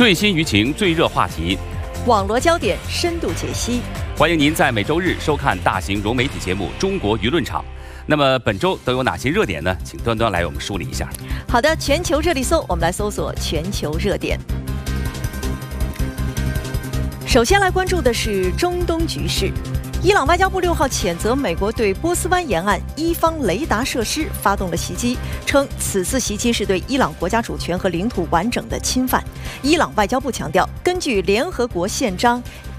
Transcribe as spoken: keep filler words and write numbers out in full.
最新舆情、最热话题， 网罗焦点深度解析。 欢迎您在每周日收看大型融媒体节目《中国舆论场》。那么本周都有哪些热点呢？请端端来为我们梳理一下。 好的，全球热力搜，我们来搜索全球热点。首先来关注的是中东局势。伊朗外交部六号谴责美国对波斯湾沿岸伊方雷达设施发动了袭击，称此次袭击是对伊朗国家主权和领土完整的侵犯。伊朗外交部强调，根据联合国宪章，